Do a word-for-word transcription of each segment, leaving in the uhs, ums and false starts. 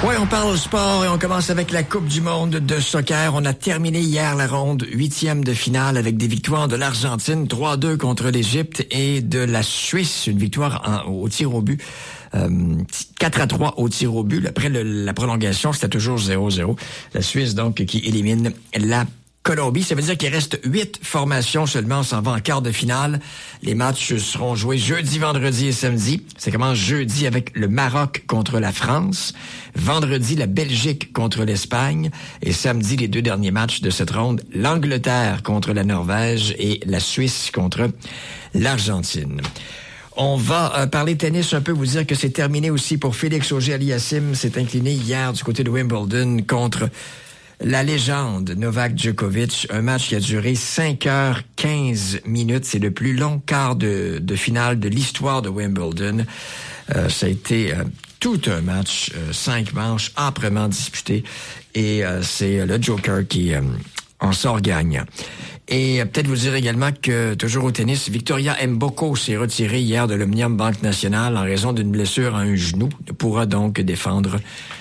Oui, on parle sport et on commence avec la Coupe du monde de soccer. On a terminé hier la ronde huitième de finale avec des victoires de l'Argentine, trois à deux contre l'Égypte et de la Suisse, une victoire en, au tir au but. Euh, quatre à trois au tir au but. Après le, la prolongation, c'était toujours zéro zéro. La Suisse, donc, qui élimine la Colombie. Ça veut dire qu'il reste huit formations seulement. On s'en va en quart de finale. Les matchs seront joués jeudi, vendredi et samedi. Ça commence jeudi avec le Maroc contre la France. Vendredi, la Belgique contre l'Espagne. Et samedi, les deux derniers matchs de cette ronde, l'Angleterre contre la Norvège et la Suisse contre l'Argentine. On va euh, parler tennis un peu, vous dire que c'est terminé aussi pour Félix Auger-Aliassime. S'est incliné hier du côté de Wimbledon contre la légende Novak Djokovic. Un match qui a duré cinq heures quinze minutes. C'est le plus long quart de, de finale de l'histoire de Wimbledon. Euh, ça a été euh, tout un match, euh, cinq manches âprement disputées. Et euh, c'est le Joker qui euh, en sort gagnant. Et euh, peut-être vous dire également que, toujours au tennis, Victoria Mboko s'est retirée hier de l'Omnium Banque Nationale en raison d'une blessure à un genou. Elle pourra donc défendre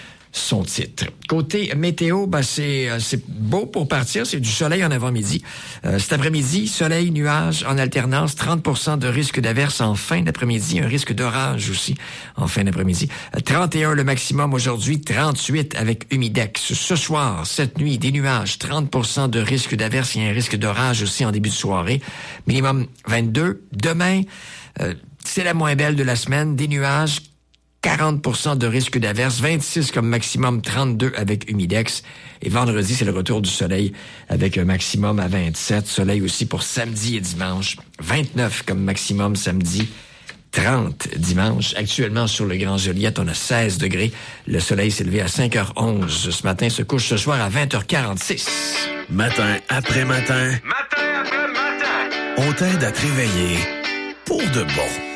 son titre. Côté météo, ben c'est c'est beau pour partir, c'est du soleil en avant-midi. Euh, cet après-midi, soleil, nuages en alternance, trente pour cent de risque d'averse en fin d'après-midi, un risque d'orage aussi en fin d'après-midi. Euh, trente et un le maximum aujourd'hui, trente-huit avec humidex. Ce soir, cette nuit, des nuages, trente pour cent de risque d'averse et un risque d'orage aussi en début de soirée. Minimum vingt-deux. Demain, euh, c'est la moins belle de la semaine, des nuages, quarante pour cent de risque d'averse, vingt-six comme maximum, trente-deux avec humidex. Et vendredi, c'est le retour du soleil avec un maximum à vingt-sept. Soleil aussi pour samedi et dimanche. vingt-neuf comme maximum samedi, trente dimanche. Actuellement, sur le Grand Joliette, on a seize degrés. Le soleil s'est levé à cinq heures onze. Ce matin se couche ce soir à vingt heures quarante-six. Matin après matin. Matin après matin. On t'aide à te réveiller pour de bon.